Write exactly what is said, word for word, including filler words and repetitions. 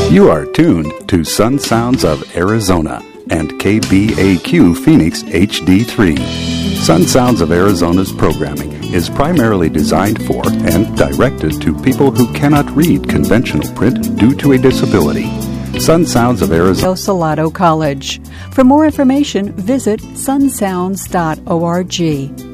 You are tuned to Sun Sounds of Arizona and K B A Q Phoenix H D three. Sun Sounds of Arizona's programming is primarily designed for and directed to people who cannot read conventional print due to a disability. Sun Sounds of Arizona. Salado College. For more information, visit sun sounds dot org.